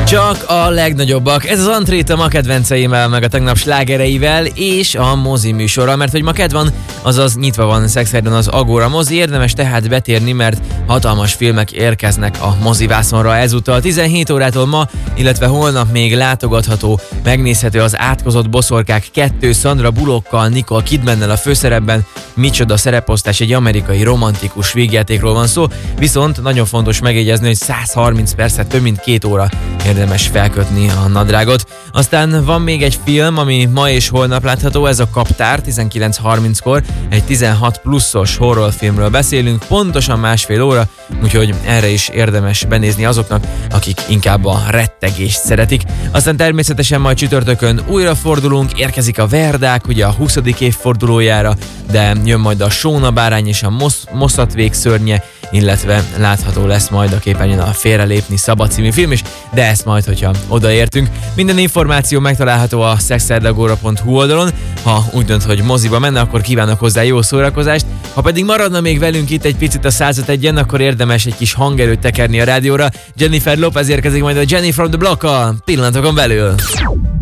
Csak a legnagyobbak. Ez az Antréta ma kedvenceimmel, meg a tegnap slágereivel és a mozi műsorral, mert hogy ma kedv van, azaz nyitva van Szexárdon az Agora mozi, érdemes tehát betérni, mert hatalmas filmek érkeznek a mozivászonra ezúttal. 17 órától ma, illetve holnap még látogatható, megnézhető az Átkozott boszorkák 2 Sandra Bullockkal, Nicole Kidmannel a főszerepben. Micsoda szereposztás, egy amerikai romantikus vígjátékról van szó, viszont nagyon fontos megjegyezni, hogy 130 percet, több mint 2 óra érdemes felkötni a nadrágot. Aztán van még egy film, ami ma és holnap látható, ez a Kaptár, 19:30-kor, egy 16 pluszos horrorfilmről beszélünk, pontosan másfél óra, úgyhogy erre is érdemes benézni azoknak, akik inkább a rettegést szeretik. Aztán természetesen majd csütörtökön újra fordulunk, érkezik a Verdák, ugye a 20. évfordulójára, de jön majd a Sóna bárány és a Mosszat végszörnye, illetve látható lesz majd a képernyőn a Félrelépni szabad című film is, de ezt majd, hogyha odaértünk. Minden információ megtalálható a sexardagora.hu oldalon. Ha úgy dönt, hogy moziba menne, akkor kívánok hozzá jó szórakozást. Ha pedig maradna még velünk itt egy picit a 105.1-en, akkor érdemes egy kis hangerőt tekerni a rádióra. Jennifer Lopez érkezik majd a Jenny from the Block-kal pillanatokon belül.